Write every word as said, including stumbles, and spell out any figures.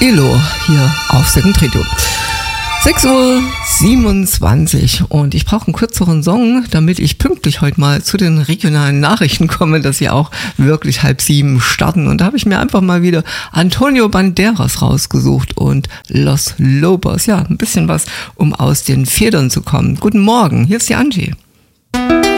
Elo hier auf Second Radio. sechs Uhr siebenundzwanzig und ich brauche einen kürzeren Song, damit ich pünktlich heute mal zu den regionalen Nachrichten komme, dass sie auch wirklich halb sieben starten. Und da habe ich mir einfach mal wieder Antonio Banderas rausgesucht und Los Lobos. Ja, ein bisschen was, um aus den Federn zu kommen. Guten Morgen, hier ist die Angie.